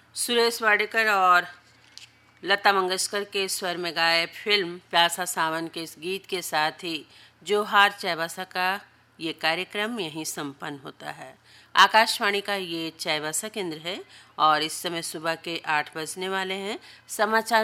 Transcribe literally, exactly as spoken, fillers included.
सुरेश वाडेकर और लता मंगेशकर के स्वर में गाए फिल्म प्यासा सावन के इस गीत के साथ ही जोहार चाईबासा का ये कार्यक्रम यहीं संपन्न होता है। आकाशवाणी का ये चाईबासा केंद्र है और इस समय सुबह के आठ बजने वाले हैं। समाचार